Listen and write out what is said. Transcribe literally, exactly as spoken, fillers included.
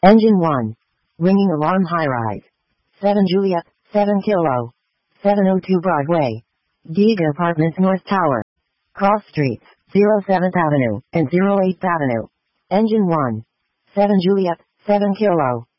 Engine one. Ringing alarm high-rise. seven Juliet, seven Kilo. seven oh two Broadway. Diga Apartments North Tower. Cross Streets, oh seventh Avenue and oh eighth Avenue. Engine one. seven Juliet, seven Kilo.